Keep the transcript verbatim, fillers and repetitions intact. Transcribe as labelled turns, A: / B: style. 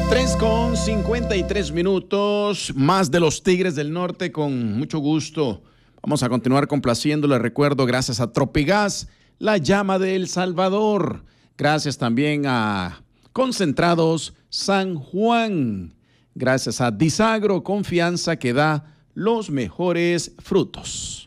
A: tres con cincuenta y tres minutos, más de los Tigres del Norte, con mucho gusto. Vamos a continuar complaciendo, les recuerdo, gracias a Tropigas, la llama de El Salvador. Gracias también a Concentrados San Juan. Gracias a Disagro, confianza que da los mejores frutos.